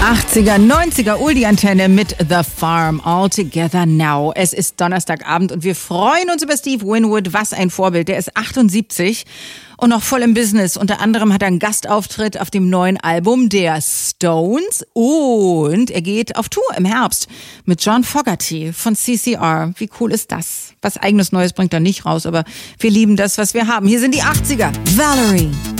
80er, 90er, Oldie-Antenne mit The Farm, All Together Now. Es ist Donnerstagabend und wir freuen uns über Steve Winwood. Was ein Vorbild. Der ist 78 und noch voll im Business. Unter anderem hat er einen Gastauftritt auf dem neuen Album der Stones und er geht auf Tour im Herbst mit John Fogerty von CCR. Wie cool ist das? Was eigenes Neues bringt er nicht raus, aber wir lieben das, was wir haben. Hier sind die 80er. Valerie.